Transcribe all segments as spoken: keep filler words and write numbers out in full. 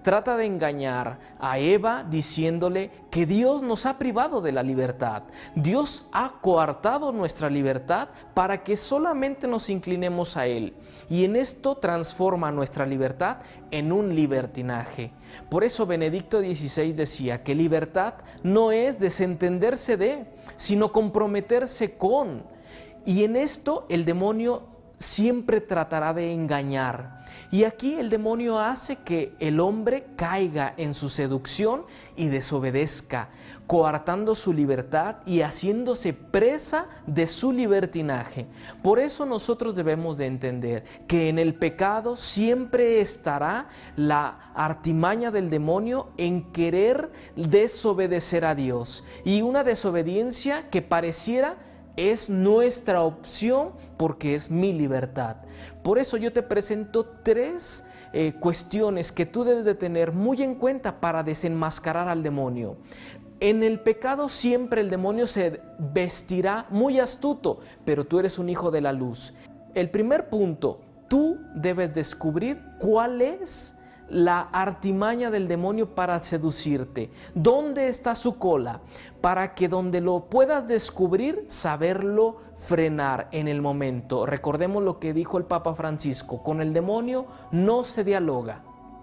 trata de engañar a Eva diciéndole que Dios nos ha privado de la libertad. Dios ha coartado nuestra libertad para que solamente nos inclinemos a Él. Y en esto transforma nuestra libertad en un libertinaje. Por eso Benedicto dieciséis decía que libertad no es desentenderse de, sino comprometerse con. Y en esto el demonio siempre tratará de engañar. Y aquí el demonio hace que el hombre caiga en su seducción y desobedezca, coartando su libertad y haciéndose presa de su libertinaje. Por eso nosotros debemos de entender que en el pecado siempre estará la artimaña del demonio en querer desobedecer a Dios. Y una desobediencia que pareciera es nuestra opción porque es mi libertad. Por eso yo te presento tres eh, cuestiones que tú debes de tener muy en cuenta para desenmascarar al demonio. En el pecado siempre el demonio se vestirá muy astuto, pero tú eres un hijo de la luz. El primer punto, tú debes descubrir cuál es la artimaña del demonio para seducirte. ¿Dónde está su cola? Para que donde lo puedas descubrir, saberlo frenar en el momento. Recordemos lo que dijo el Papa Francisco: con el demonio no se dialoga.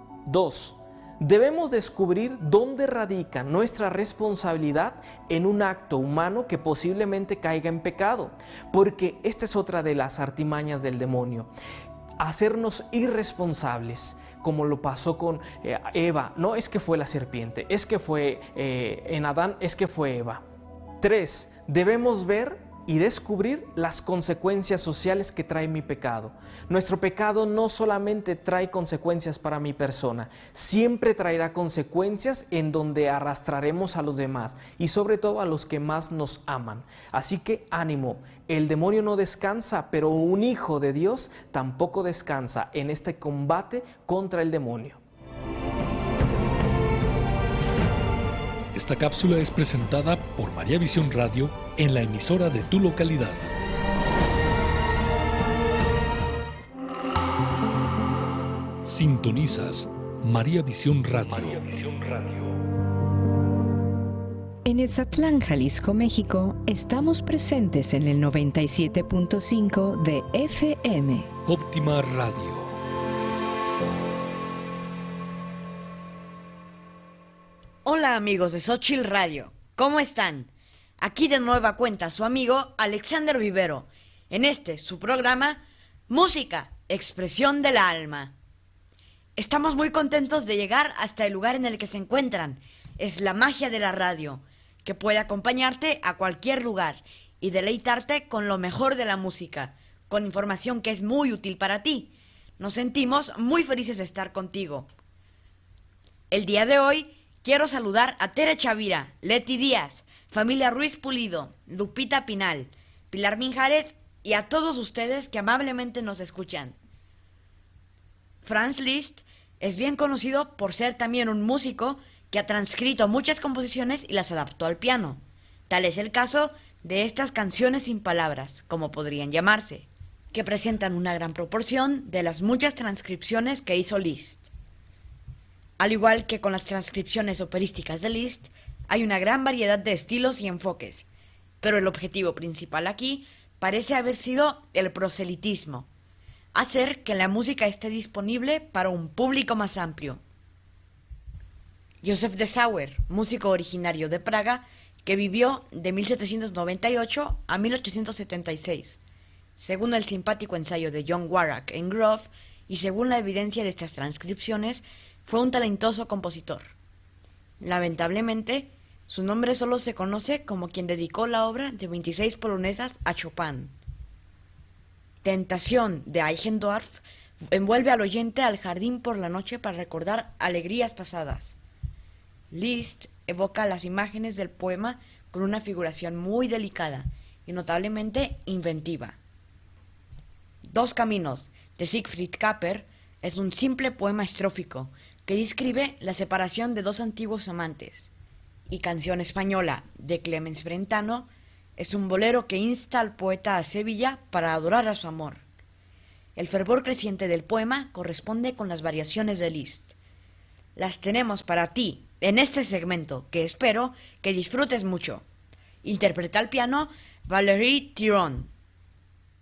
Dos, debemos descubrir dónde radica nuestra responsabilidad en un acto humano que posiblemente caiga en pecado, porque esta es otra de las artimañas del demonio: hacernos irresponsables, como lo pasó con eh, Eva. No es que fue la serpiente, es que fue eh, en Adán, es que fue Eva. Tres, debemos ver y descubrir las consecuencias sociales que trae mi pecado. Nuestro pecado no solamente trae consecuencias para mi persona, siempre traerá consecuencias en donde arrastraremos a los demás y sobre todo a los que más nos aman. Así que ánimo, el demonio no descansa, pero un hijo de Dios tampoco descansa en este combate contra el demonio. Esta cápsula es presentada por María Visión Radio en la emisora de tu localidad. Sintonizas María Visión Radio. María Visión Radio. En Etzatlán, Jalisco, México, estamos presentes en el noventa y siete punto cinco de F M. Óptima Radio. Hola amigos de Xochitl Radio, ¿cómo están? Aquí de nueva cuenta su amigo Alexander Vivero, en este su programa Música, Expresión del Alma. Estamos muy contentos de llegar hasta el lugar en el que se encuentran. Es la magia de la radio, que puede acompañarte a cualquier lugar y deleitarte con lo mejor de la música, con información que es muy útil para ti. Nos sentimos muy felices de estar contigo. El día de hoy quiero saludar a Tere Chavira, Leti Díaz, familia Ruiz Pulido, Lupita Pinal, Pilar Minjares y a todos ustedes que amablemente nos escuchan. Franz Liszt es bien conocido por ser también un músico que ha transcrito muchas composiciones y las adaptó al piano. Tal es el caso de estas canciones sin palabras, como podrían llamarse, que presentan una gran proporción de las muchas transcripciones que hizo Liszt. Al igual que con las transcripciones operísticas de Liszt, hay una gran variedad de estilos y enfoques, pero el objetivo principal aquí parece haber sido el proselitismo, hacer que la música esté disponible para un público más amplio. Josef Dessauer, músico originario de Praga, que vivió de mil setecientos noventa y ocho a mil ochocientos setenta y seis, según el simpático ensayo de John Warrack en Grove, y según la evidencia de estas transcripciones, fue un talentoso compositor. Lamentablemente, su nombre solo se conoce como quien dedicó la obra de veintiséis polonesas a Chopin. Tentación de Eichendorff envuelve al oyente al jardín por la noche para recordar alegrías pasadas. Liszt evoca las imágenes del poema con una figuración muy delicada y notablemente inventiva. Dos caminos, de Siegfried Kapper, es un simple poema estrófico que describe la separación de dos antiguos amantes, y Canción Española, de Clemens Brentano, es un bolero que insta al poeta a Sevilla para adorar a su amor. El fervor creciente del poema corresponde con las variaciones de Liszt. las tenemos para ti en este segmento que espero que disfrutes mucho. Interpreta al piano Valérie Thiron.